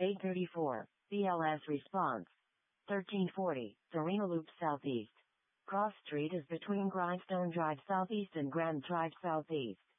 834. BLS response. 1340. Serena Loop Southeast. Cross Street is between Grindstone Drive Southeast and Grand Drive Southeast.